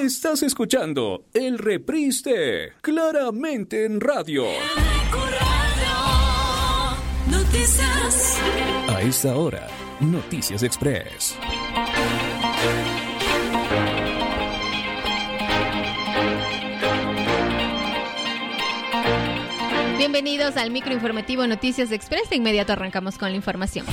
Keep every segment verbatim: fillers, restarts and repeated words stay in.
Estás escuchando el reprise de Claramente en Radio. Noticias. A esta hora, Noticias Express. Bienvenidos al microinformativo Noticias Express. De inmediato arrancamos con la información.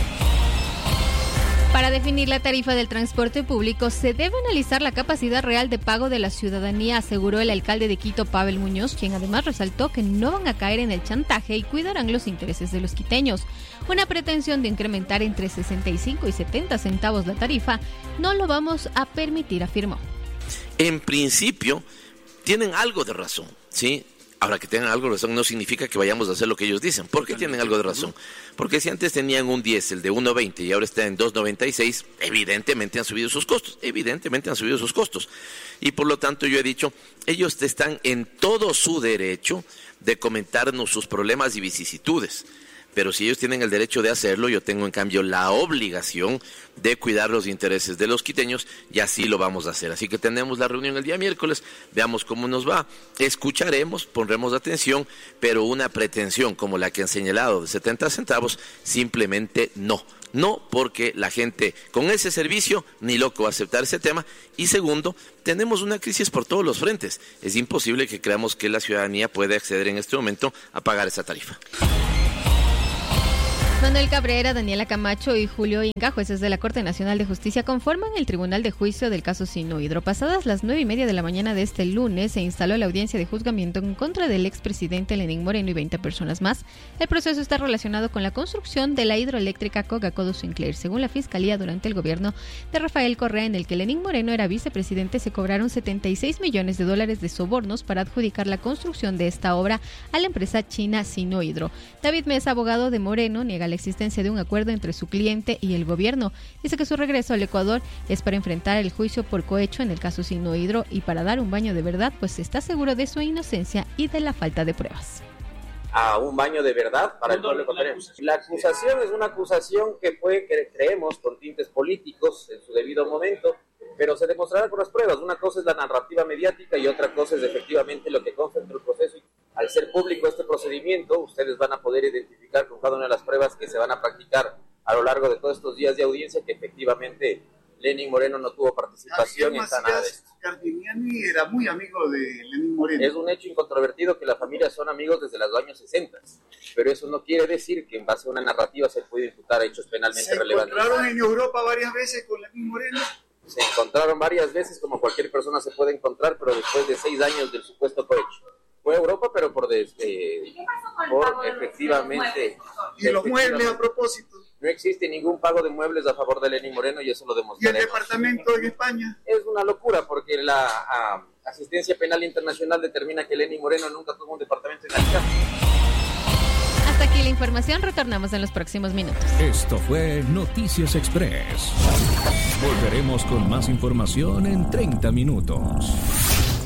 Para definir la tarifa del transporte público se debe analizar la capacidad real de pago de la ciudadanía, aseguró el alcalde de Quito, Pavel Muñoz, quien además resaltó que no van a caer en el chantaje y cuidarán los intereses de los quiteños. Una pretensión de incrementar entre sesenta y cinco y setenta centavos la tarifa no lo vamos a permitir, afirmó. En principio, tienen algo de razón, ¿sí? Ahora, que tengan algo de razón no significa que vayamos a hacer lo que ellos dicen. ¿Por qué tienen algo de razón? Porque si antes tenían un diez, el de uno veinte, y ahora está en dos noventa y seis, evidentemente han subido sus costos. Evidentemente han subido sus costos. Y por lo tanto yo he dicho, ellos están en todo su derecho de comentarnos sus problemas y vicisitudes. Pero si ellos tienen el derecho de hacerlo, yo tengo en cambio la obligación de cuidar los intereses de los quiteños y así lo vamos a hacer. Así que tenemos la reunión el día miércoles, veamos cómo nos va, escucharemos, pondremos atención, pero una pretensión como la que han señalado de setenta centavos, simplemente no. No, porque la gente con ese servicio ni loco va a aceptar ese tema. Y segundo, tenemos una crisis por todos los frentes. Es imposible que creamos que la ciudadanía pueda acceder en este momento a pagar esa tarifa. Manuel Cabrera, Daniela Camacho y Julio Inga, jueces de la Corte Nacional de Justicia, conforman el Tribunal de Juicio del caso Sinuhidro. Pasadas las nueve y media de la mañana de este lunes se instaló la audiencia de juzgamiento en contra del expresidente Lenín Moreno y veinte personas más. El proceso está relacionado con la construcción de la hidroeléctrica Coga-Codo-Sinclair. Según la Fiscalía, durante el gobierno de Rafael Correa, en el que Lenín Moreno era vicepresidente, se cobraron setenta y seis millones de dólares de sobornos para adjudicar la construcción de esta obra a la empresa china Sinuhidro. David Mesa, abogado de Moreno, niega la existencia de un acuerdo entre su cliente y el gobierno. Dice que su regreso al Ecuador es para enfrentar el juicio por cohecho en el caso Sinuhidro y para dar un baño de verdad, pues está seguro de su inocencia y de la falta de pruebas. A un baño de verdad para el pueblo ecuatoriano. La acusación es una acusación que puede, que creemos, con tintes políticos en su debido momento, pero se demostrará con las pruebas. Una cosa es la narrativa mediática y otra cosa es efectivamente lo que consta dentro del proceso. Al ser público este procedimiento, ustedes van a poder identificar con cada una de las pruebas que se van a practicar a lo largo de todos estos días de audiencia que efectivamente Lenín Moreno no tuvo participación en nada de esto. Cardiniani era muy amigo de Lenín Moreno. Es un hecho incontrovertido que las familias son amigos desde los años sesenta, pero eso no quiere decir que en base a una narrativa se puede imputar hechos penalmente relevantes. ¿Se encontraron en Europa varias veces con Lenín Moreno? Se encontraron varias veces, como cualquier persona se puede encontrar, pero después de seis años del supuesto cohecho. Fue a Europa, pero por, desde, por efectivamente... ¿Y los muebles a propósito? No existe ningún pago de muebles a favor de Lenín Moreno y eso lo demostraremos. ¿Y el departamento en España? Es una locura porque la a, asistencia penal internacional determina que Lenín Moreno nunca tuvo un departamento en Alicante. Hasta aquí la información, retornamos en los próximos minutos. Esto fue Noticias Express. Volveremos con más información en treinta minutos.